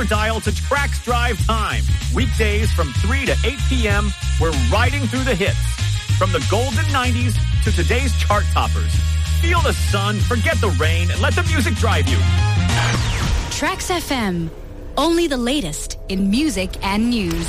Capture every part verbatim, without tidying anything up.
your dial to Trax Drive Time. Weekdays from three to eight p.m., we're riding through the hits. From the golden nineties to today's chart toppers. Feel the sun, forget the rain, and let the music drive you. Trax F M. Only the latest in music and news.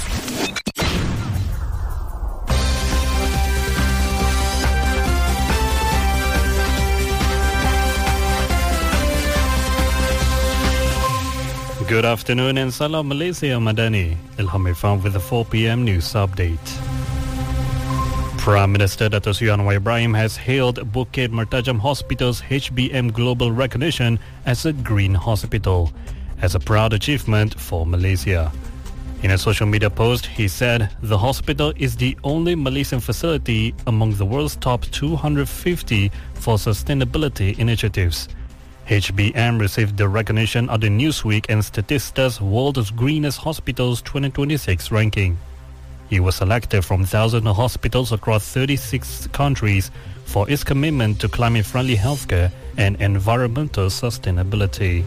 Good afternoon and Salam Malaysia Madani. Ilham Irfan with the four p.m. news update. Prime Minister Dato' Sri Anwar Ibrahim has hailed Bukit Mertajam Hospital's H B M Global recognition as a green hospital as a proud achievement for Malaysia. In a social media post, he said the hospital is the only Malaysian facility among the world's top two hundred fifty for sustainability initiatives. H B M received the recognition of the Newsweek and Statista's World's Greenest Hospitals twenty twenty-six ranking. He was selected from thousands of hospitals across thirty-six countries for its commitment to climate-friendly healthcare and environmental sustainability.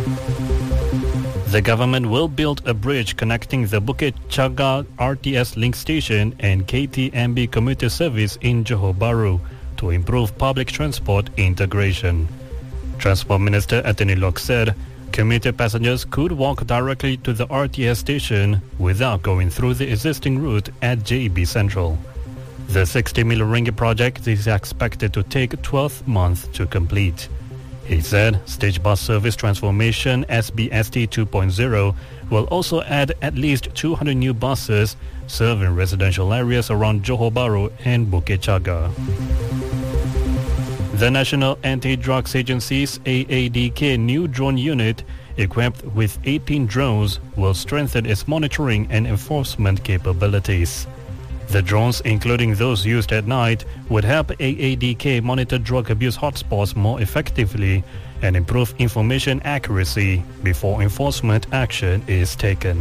The government will build a bridge connecting the Bukit Chaga R T S link station and K T M B commuter service in Johor Bahru to improve public transport integration. Transport Minister Anthony Locke said commuter passengers could walk directly to the R T S station without going through the existing route at J E B Central. The sixty million ringgit project is expected to take twelve months to complete. He said stage bus service transformation S B S T two point oh will also add at least two hundred new buses serving residential areas around Johor Bahru and Bukit Chaga. The National Anti-Drugs Agency's A A D K new drone unit, equipped with eighteen drones, will strengthen its monitoring and enforcement capabilities. The drones, including those used at night, would help A A D K monitor drug abuse hotspots more effectively and improve information accuracy before enforcement action is taken.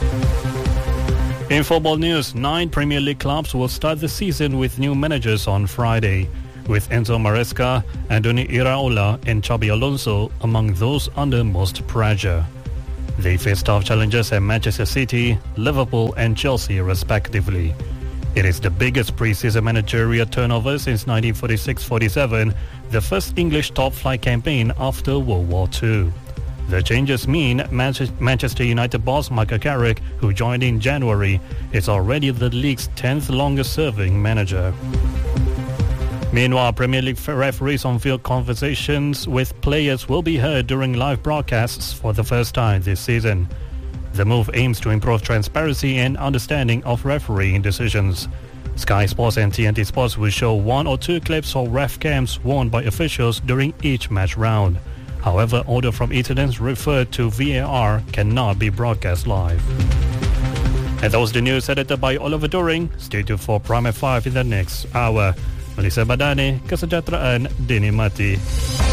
In football news, nine Premier League clubs will start the season with new managers on Friday, with Enzo Maresca, Andoni Iraola and Xabi Alonso among those under most pressure. They face tough challenges at Manchester City, Liverpool and Chelsea respectively. It is the biggest pre-season managerial turnover since nineteen forty-six forty-seven, the first English top-flight campaign after World War Two. The changes mean Manchester United boss Michael Carrick, who joined in January, is already the league's tenth longest-serving manager. Meanwhile, Premier League referees on-field conversations with players will be heard during live broadcasts for the first time this season. The move aims to improve transparency and understanding of refereeing decisions. Sky Sports and T N T Sports will show one or two clips of ref cams worn by officials during each match round. However, audio from incidents referred to V A R cannot be broadcast live. And that was the news edited by Oliver Doring. Stay tuned for Prime at five in the next hour. Malaysia Madani, kesejahteraan dinikmati.